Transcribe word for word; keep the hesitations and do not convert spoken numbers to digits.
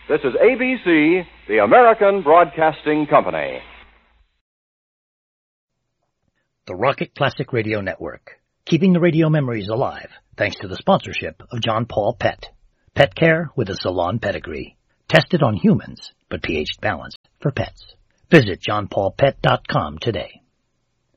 This is A B C, the American Broadcasting Company. The Rocket Classic Radio Network, keeping the radio memories alive thanks to the sponsorship of John Paul Pet. Pet care with a salon pedigree. Tested on humans, but pH balanced for pets. Visit john paul pet dot com today.